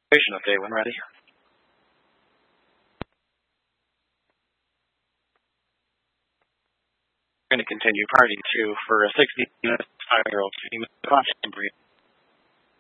Patient update when ready. We're going to continue party 2 for a 60-minute 5-year-old female conscious breed.